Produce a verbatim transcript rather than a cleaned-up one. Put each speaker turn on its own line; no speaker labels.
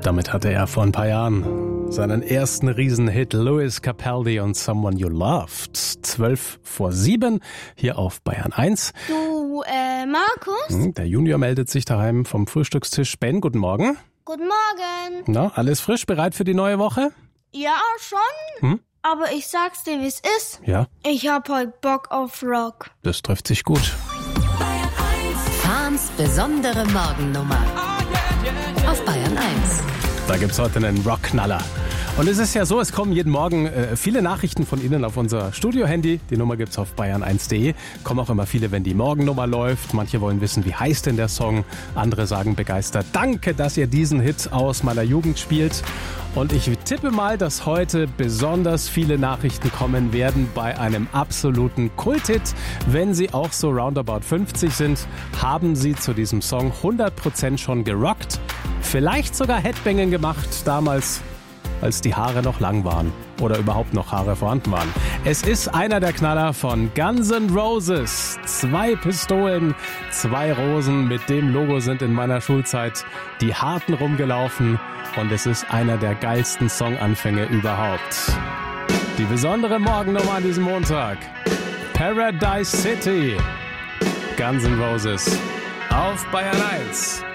Damit hatte er vor ein paar Jahren seinen ersten Riesenhit Lewis Capaldi und Someone You Loved. Zwölf vor sieben hier auf Bayern eins.
Du, äh, Markus?
Hm, der Junior meldet sich daheim vom Frühstückstisch. Ben, guten Morgen.
Guten Morgen.
Na, alles frisch, bereit für die neue Woche?
Ja, schon.
Hm?
Aber ich sag's dir, wie's ist.
Ja.
Ich hab heute Bock auf Rock.
Das trifft sich gut.
Fahns besondere Morgennummer auf Bayern eins.
Da gibt's heute einen Rockknaller. Und es ist ja so, es kommen jeden Morgen äh, viele Nachrichten von Ihnen auf unser Studio-Handy. Die Nummer gibt's auf bayern eins punkt de. Kommen auch immer viele, wenn die Morgennummer läuft. Manche wollen wissen, wie heißt denn der Song? Andere sagen begeistert, danke, dass ihr diesen Hit aus meiner Jugend spielt. Und ich tippe mal, dass heute besonders viele Nachrichten kommen werden bei einem absoluten Kulthit. Wenn Sie auch so roundabout fünfzig sind, haben Sie zu diesem Song hundert Prozent schon gerockt. Vielleicht sogar Headbanging gemacht damals, als die Haare noch lang waren oder überhaupt noch Haare vorhanden waren. Es ist einer der Knaller von Guns N' Roses. Zwei Pistolen, zwei Rosen, mit dem Logo sind in meiner Schulzeit die Harten rumgelaufen und es ist einer der geilsten Songanfänge überhaupt. Die besondere Morgennummer an diesem Montag. Paradise City. Guns N' Roses auf Bayern eins.